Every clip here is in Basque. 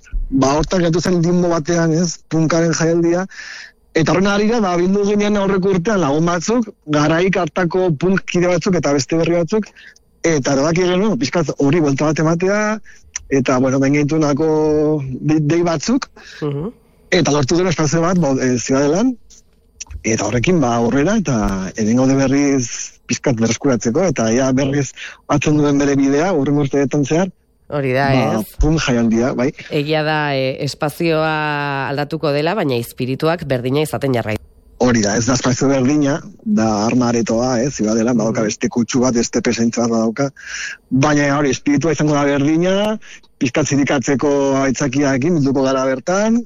hortan gertu zen limbo batean, ez, punkaren jaialdia, eta horren harira, bildu ginean aurreko urtean lagun batzuk, garaik hartako punk kide batzuk eta beste berri batzuk, eta erodak egin, pixkat hori buelta bat ematea, eta, bengehitu nako dei batzuk, eta lortu duen espazio bat, Ziudadelan, eta horrekin, aurrera, eta egin gaude berriz pixkat berreskuratzeko, eta berriz batzen duen bere bidea, urren urteetan zehar, hori da, ez? Punk jaialdia, bai. Egia da, espazioa aldatuko dela, baina espirituak berdina izaten jarrai. Hori da, ez da espazio berdina, da arma aretoa, Ziudadelan, badauka beste kutsu bat, beste presentza bat badauka, baina hori, espiritua izango da berdina, pizkat zirikatzeko aitzakiaekin bilduko gara bertan,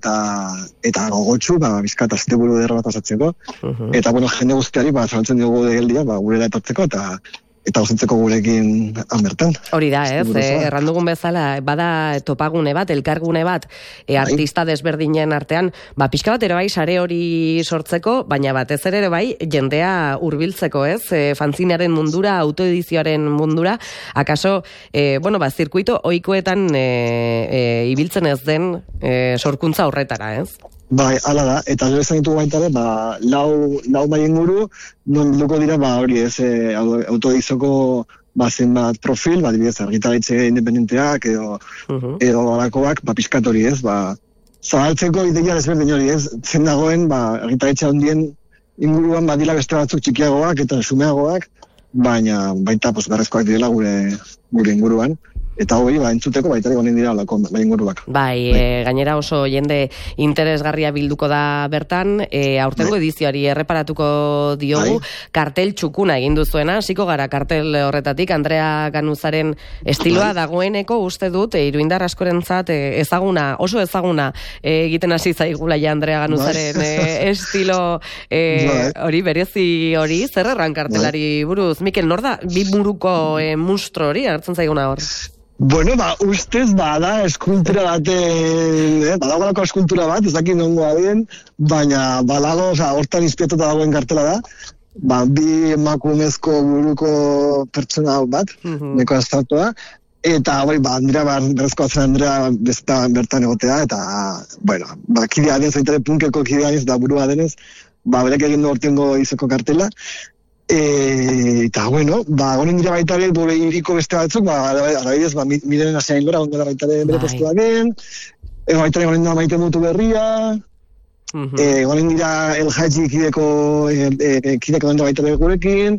eta gogotsu, pizkat asteburu derra bat pasatzeko, eta jende guztiari, zabaltzen diogu geldia, gurera etortzeko, eta gozatzeko gurekin bertan. Hori da, ez? Errandugun bezala, bada topagune bat, elkargune bat, artista desberdinen artean, pixka bat ere bai sare hori sortzeko, baina batez ere bai jendea hurbiltzeko, ez? Fanzinearen mundura, autoedizioaren mundura, akaso, zirkuito ohikoetan ibiltzen ez den sorkuntza horretara, ez? Bai, ala da, eta gero esan ditugu baita ere, lau bai inguru, non duko dira, hori ez, autoedizoko zenbat profil, dibidez, argitaletxe independenteak, edo alakoak, pixkat hori ez, zabaltzeko ideia desberdin hori ez, zen dagoen, argitaletxe handien inguruan badila beste batzuk txikiagoak eta sumeagoak, baina baita garrezkoak direla gure inguruan. Eta hori, entzuteko baita egonen dira alako inguruak. Gainera oso jende interesgarria bilduko da bertan, aurtengo edizioari erreparatuko diogu, kartel txukuna egin duzuena, hasiko gara kartel horretatik, Andrea Ganuzaren estiloa dagoeneko uste dut, iruindar askorentzat ezaguna, oso ezaguna egiten hasi zaigula ja Andrea Ganuzaren estilo hori, berezi hori, zer erran kartelari buruz? Mikel, nor da, bi buruko mustro hori, hartzen zaiguna hor? Ustez bada eskultura badagolako eskultura bat, ez dakit nongo adien, baina balago, hortan inspiratuta dagoen kartela da, bi emakumezko buruko pertsona bat, neko astratua, eta Andrea berrezkoa zen Andrea bertan egotea, eta, kidea denez, zaitare punkeko kidea denez, da burua denez, berek egin du hortengo izeko kartela, eta, gonen dira baita ere, bore iriko beste batzuk, arabidez, miren asean gora, ondela baita ere bere postu dagen, baita ere gonen dira maite mutu berria, gonen dira El Haji kideko dira baita ere gurekin,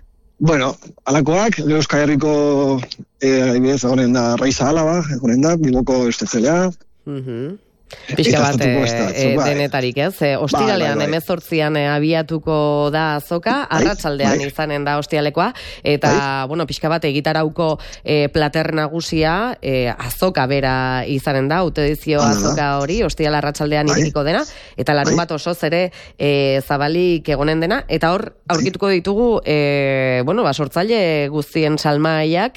alakoak, gero Euskal Herriko, arabidez, gonen da Raiza Alaba, gonen da, Bilboko estetzelea, pixka bat denetarik, ez? Ostiralean, 18an abiatuko da azoka, arratsaldean izanen da ostiralekoa, eta, pixka bat egitarauko plater nagusia azoka bera izanen da, autoedizio azoka hori, ostirala arratsaldean irikiko dena, eta larun bat osoz ere zabalik egonen dena, eta hor, aurkituko ditugu, sortzaile guztien salmaiak,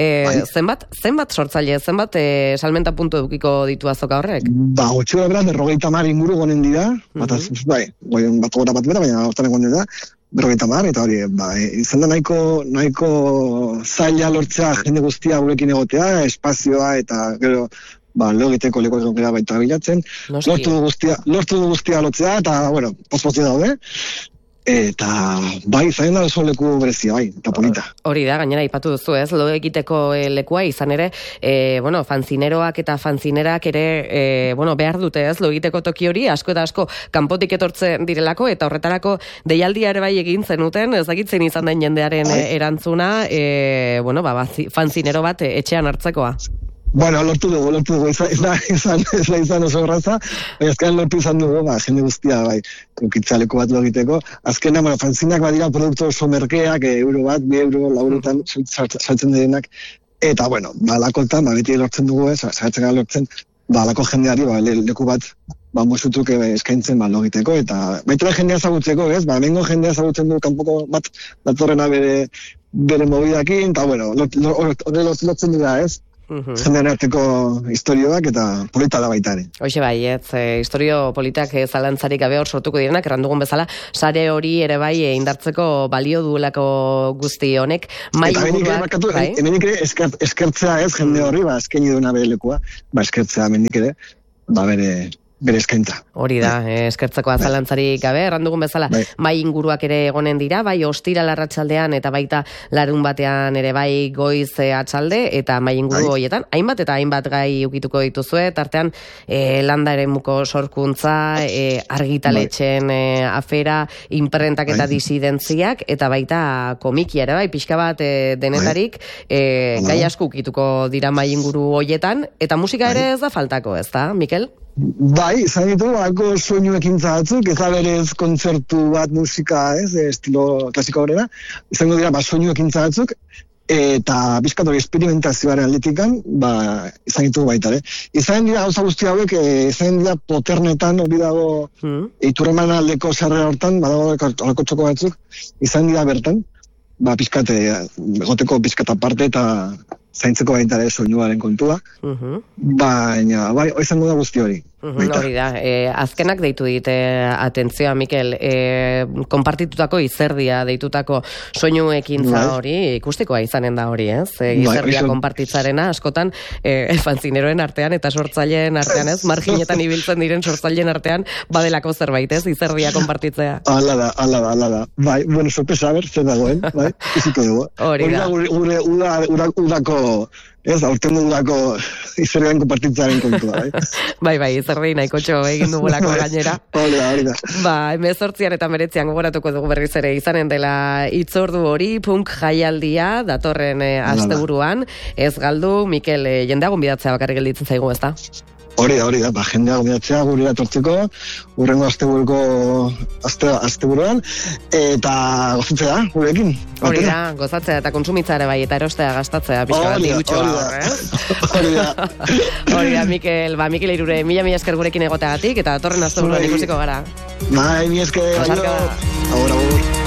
zenbat sortzaile, zenbat salmenta puntu edukiko ditu azoka horrek? Gotxura beraz, 50 inguru gonen dira, bat gora bat bera, baina hortan egon dira, 50, eta hori, izan da nahiko zaila lortzea jende guztia gurekin egotea, espazioa, eta gero, logiteko leko egon gara baita bilatzen, lortu du guztia lotzea, eta, pospozio daude, eta zain da oso leku berezia, eta polita. Hori da, gainera ipatu duzu, ez, lo egiteko lekua izan ere, fanzineroak eta fanzinerak ere, behar dute, ez, lo egiteko toki hori, asko eta asko kanpotik etortzen direlako, eta horretarako deialdia ere bai egin zenuten, ez dakitzen izan den jendearen erantzuna, fanzinero bat etxean hartzekoa. Lortu dugu, izan oso horraza, azkenan lortu izan dugu, jende guztia, ukitzaleko bat logiteko. Azkenan, fanzinak badira produktu oso merkeak, euro bat, 2 euro, laurotan saltzen direnak, eta, alakotan, beti lortzen dugu, saiatzen gara lortzen, alako jendeari, leku bat, musutuk eskaintzen logiteko, eta baita jendea zagutzeko, ez? Mengo jendea zagutzen du, kanpoko bat datorrena bere mobidakin, eta, lotzen dira, ez? jendean arteko historioak eta polita da baita ere. Hoxe bai, historio politak zalantzarik gabe hor sortuko direnak, errandugun bezala, sare hori ere bai indartzeko balio duelako guzti honek. Eta hemenik ere eskertzea ez jende horri, eskaini duena bere lekua, eskertzea hemenik ere, bere eskaintza. Hori da, eskertzeko azalantzarik gabe, errandugun bezala, bai inguruak ere egonen dira, bai ostiral arratsaldean eta baita larun batean ere bai goiz atxalde, eta bai inguru horietan, hainbat gai ukituko dituzue, tartean landa eremuko sorkuntza, argitaletxen afera, imprentak eta disidentziak, eta baita komikia ere bai, pixka bat denetarik, gai asko ukituko dira bai inguru horietan, eta musika ere ez da faltako, ez da, Mikel? Bai, izan ditu, soinu ekintza batzuk, ez da berez kontzertu bat musika, estilo klasiko horrela, izango dira, soinu ekintza batzuk, eta bizkatori esperimentazioaren aldetikan, izan ditu baita, Izan dira gauza guzti hauek, izan dira poternetan, hori dago, Iturreman aldeko sarrera hortan, badago horako txoko batzuk, izan dira bertan, egoteko bizkata parte eta zaintzeko baita ere soinuaren kontua, baina, izango da guzti hori. Hori da, azkenak deitu dite atentzioa, Mikel, konpartitutako izerdia deitutako soinu ekintza hori, ikustikoa izanen da hori, ez? Izerdia konpartitzarena, askotan, fanzineroen artean eta sortzaileen artean, ez? Marginetan ibiltzen diren sortzaileen artean, badelako zerbait, ez? Izerdia konpartitzea. Ala da. Bai, bueno, sorpresa, zer dagoen, bai? Iziko dugu. Hori da. Gure udako, ez, aurten dudako izerdian konpartitzaren kontua, bai? Bai, izerdi nahiko txo egin dugulako gainera. Hori da. 18 eta 19 gogoratuko dugu berriz ere izanen dela hitzordu hori, punk jaialdia, datorren asteburuan, ez galdu, Mikel, jendea gonbidatzea bakarrik gelditzen zaigu, ez da? Hori da, jendea gonbidatzea gurera tortzeko, urrengo asteburuan, eta gozatzea, gurekin. Hori da, gozatzea eta kontsumitzea ere bai, eta erostea gastatzea, pixka bat dirutxoa. Hori da, Mikel, Mikel Irure, mila esker gurekin egoteagatik, eta datorren asteburuan ikusiko gara. Mila esker, agur.